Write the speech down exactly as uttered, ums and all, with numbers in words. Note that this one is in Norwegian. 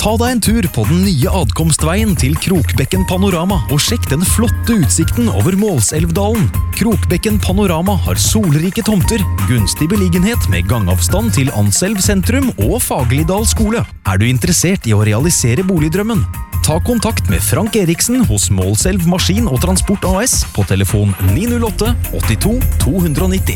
Ta deg en tur på den nye adkomstveien til Krokbekken Panorama og sjekk den flotte utsikten over Målselvdalen. Krokbekken Panorama har solrike tomter, gunstig beliggenhet med gangavstand til Anselv sentrum og Fagerlidal skole. Er du interessert i å realisere boligdrømmen? Ta kontakt med Frank Eriksen hos Målselv Maskin og Transport A S på telefon ni null åtte åttito to nitti.